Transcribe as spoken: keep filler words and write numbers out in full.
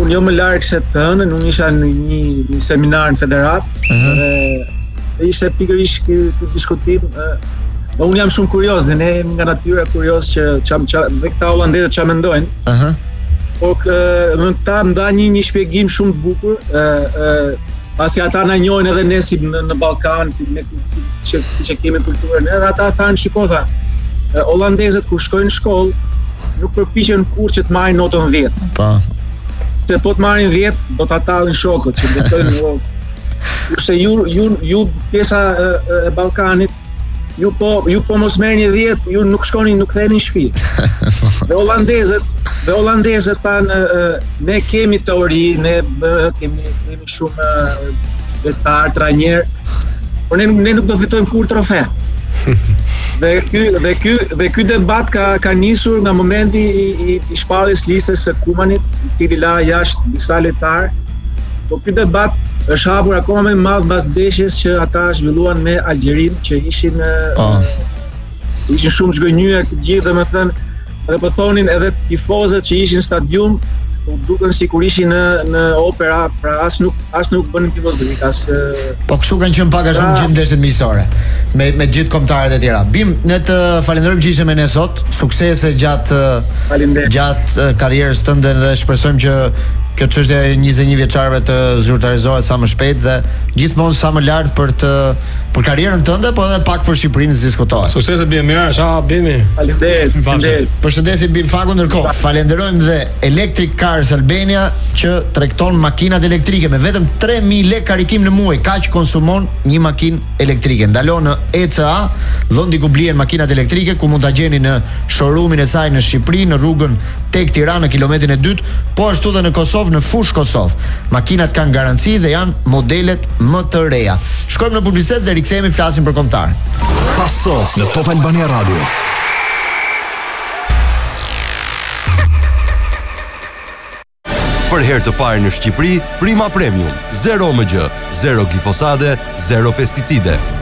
jo jo më larg se të hënën, unë isha në një, një seminar në Federat, uh-huh. dhe ishte pikërisht ky diskutim. Uh, unë jam shumë kurioz, dhe ne jemi nga natyra kurioz që çam dhe këta hollandezët ç'a mendojnë. Ëh. Uh-huh. Po më ta më dha një një shpjegim shumë të bukur, ë ë pasi ata na njohin edhe ne si në, në Ballkan, si ne si si si që kemi kulturën, edhe ata thanë, shiko tha, hollandezët kur shkojnë në shkollë nuk përpiqen kurrë që të marrin notën dhjetë. Po. Se po të marrin dhjetë, do ta tallin shokët që do të thonë, kurse ju ju ju pjesa e, e Ballkanit, ju po ju po mos merrni dhjetë, ju nuk shkoni, nuk ktheheni në shtëpi. Dhe hollandezët, dhe hollandezët thanë, ne kemi teori, ne kemi kemi shumë vetar, trajner, por ne ne nuk do fitojmë kurrë trofe. Dhe ky dhe ky dhe ky debat ka ka nisur nga momenti i, i, i shpalljes listës së Kumanit, i cili la jashtë disa lojtar. Po ky debat është hapur akoma më madh mbas ndeshjes që ata zhvilluan me Algjerin, që ishin oh. ishin shumë zgënjyer të gjithë, domethënë, edhe po thonin edhe tifozët që ishin në stadium, u duken sikur ishin në në opera, pra as nuk as nuk bënin tifozik, as po kështu kanë qenë pak a shumë gjithë ndeshjet miqësore me me gjithë kombëtarët e tjera. Bim, ne të falenderojmë që ishe me ne sot. Suksese gjatë gjatë karrierës tënde dhe shpresojmë që kjo çështje e njëzet e një vjeçarëve të zyrtarizohet sa më shpejt dhe gjithmonë sa më lart për të për karrierën tënde, po edhe pak për Shqipërinë të diskutohet. Suksese Bim, mirë, sa Bimi. Faleminderit. Faleminderit. Përshëndetje Bim Faku, ndërkohë falenderojmë dhe Electric Cars Albania që tregton makinat elektrike me vetëm tre mijë lekë karikim në muaj, kaq konsumon një makinë elektrike. Ndalon në E C A, vendi ku blihen makinat elektrike, ku mund ta gjeni në showroomin e saj në Shqipëri, në rrugën tek Tirana në kilometrin e dytë, po ashtu edhe në Kosovë, në fush Kosovë. Makinat kanë garanci dhe janë modelet më të reja. Shkojmë në publicitet dhe rikthehemi, flasim për kombëtar. Paso në Top Albania Radio. Për herë të parë në Shqipëri, Prima Premium, zero M G, zero glifosate, zero pesticide.